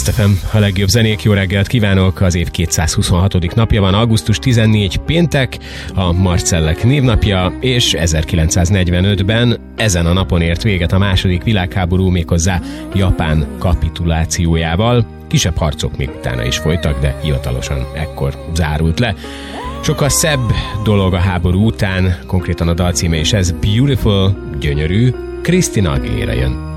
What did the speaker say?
Kiss FM, a legjobb zenék, jó reggelt kívánok! Az év 226. napja van, augusztus 14 péntek, a Marcellek névnapja, és 1945-ben ezen a napon ért véget a második világháború, méghozzá Japán kapitulációjával. Kisebb harcok még utána is folytak, de hivatalosan ekkor zárult le. Sokkal szebb dolog a háború után, konkrétan a dal címe is ez, Beautiful, gyönyörű, Christina Aguilera jön.